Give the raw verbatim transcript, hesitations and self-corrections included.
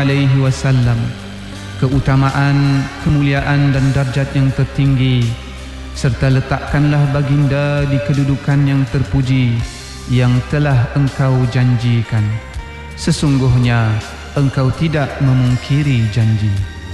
alaihi wasallam keutamaan, kemuliaan dan darjat yang tertinggi, serta letakkanlah baginda di kedudukan yang terpuji yang telah engkau janjikan. Sesungguhnya engkau tidak memungkiri janji.